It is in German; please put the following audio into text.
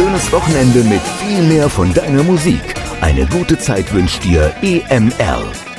schönes Wochenende mit viel mehr von deiner Musik. Eine gute Zeit wünscht dir EMR.